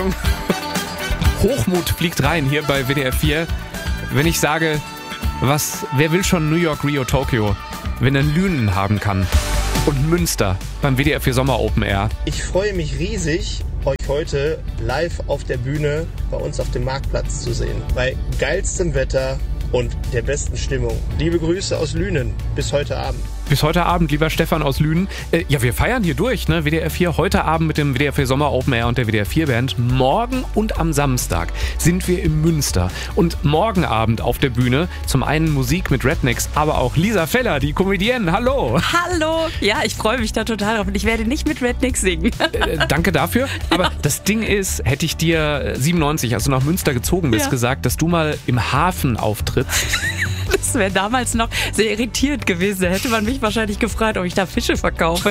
Song. Hochmut fliegt rein hier bei WDR 4. Wenn ich sage, wer will schon New York, Rio, Tokio, wenn er Lünen haben kann? Und Münster beim WDR 4 Sommer Open Air. Ich freue mich riesig, euch heute live auf der Bühne bei uns auf dem Marktplatz zu sehen. Bei geilstem Wetter und der besten Stimmung. Liebe Grüße aus Lünen. Bis heute Abend. Bis heute Abend, lieber Stefan aus Lünen. Ja, wir feiern hier durch, ne? WDR 4 heute Abend mit dem WDR 4 Sommer Open Air und der WDR 4 Band. Morgen und am Samstag sind wir im Münster. Und morgen Abend auf der Bühne zum einen Musik mit Rednecks, aber auch Lisa Feller, die Comedienne. Hallo! Hallo! Ja, ich freue mich da total drauf und ich werde nicht mit Rednecks singen. Danke dafür. Aber das Ding ist, hätte ich dir 97, als du nach Münster gezogen bist, gesagt, dass du mal im Hafen auftrittst. Das wäre damals noch sehr irritierend gewesen. Da hätte man mich wahrscheinlich gefragt, ob ich da Fische verkaufe.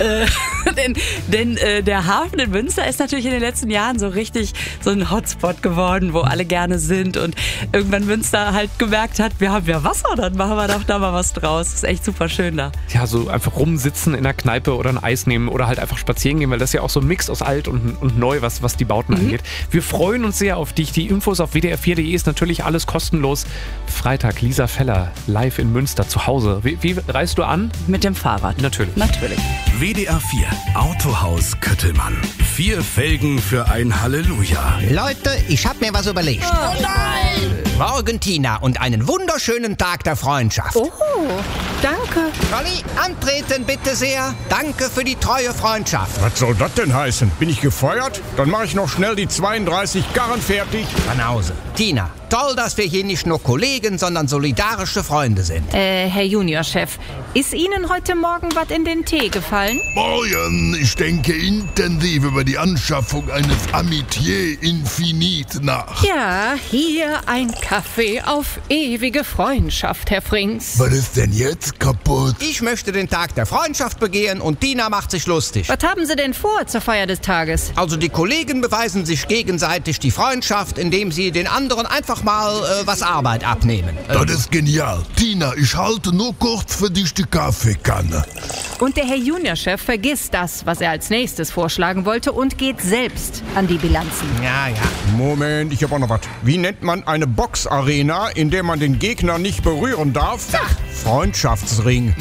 Denn der Hafen in Münster ist natürlich in den letzten Jahren so richtig so ein Hotspot geworden, wo alle gerne sind. Und irgendwann Münster halt gemerkt hat, wir haben ja Wasser, dann machen wir doch da mal was draus. Das ist echt super schön da. Ja, so einfach rumsitzen in der Kneipe oder ein Eis nehmen oder halt einfach spazieren gehen, weil das ist ja auch so ein Mix aus alt und neu, was die Bauten angeht. Wir freuen uns sehr auf dich. Die Infos auf wdr4.de ist natürlich alles kostenlos. Freitag, Lisa Feller live in Münster zu Hause. Wie reist du an? Mit dem Fahrrad. Natürlich. WDR 4 Autohaus Köttelmann. 4 Felgen für ein Halleluja. Leute, ich hab mir was überlegt. Oh nein! Morgen Tina und einen wunderschönen Tag der Freundschaft. Oh, danke. Olli, antreten bitte sehr. Danke für die treue Freundschaft. Was soll das denn heißen? Bin ich gefeuert? Dann mache ich noch schnell die 32 Garren fertig. Banause. Tina, toll, dass wir hier nicht nur Kollegen, sondern solidarische Freunde sind. Herr Juniorchef, ist Ihnen heute Morgen was in den Tee gefallen? Morgen, ich denke intensiv über die Anschaffung eines Amitié Infinite nach. Ja, hier ein Kaffee auf ewige Freundschaft, Herr Frings. Was ist denn jetzt kaputt? Ich möchte den Tag der Freundschaft begehen und Tina macht sich lustig. Was haben Sie denn vor zur Feier des Tages? Also die Kollegen beweisen sich gegenseitig die Freundschaft, indem sie den anderen einfach mal was Arbeit abnehmen. Das ist genial. Tina, ich halte nur kurz für dich die Kaffeekanne. Und der Herr Juniorchef vergisst das, was er als nächstes vorschlagen wollte und geht selbst an die Bilanzen. Ja. Moment, ich habe auch noch was. Wie nennt man eine Boxarena, in der man den Gegner nicht berühren darf? Freundschaftsring.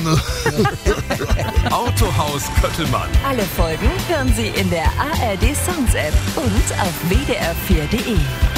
Autohaus Köttelmann. Alle Folgen hören Sie in der ARD Songs App und auf wdr4.de.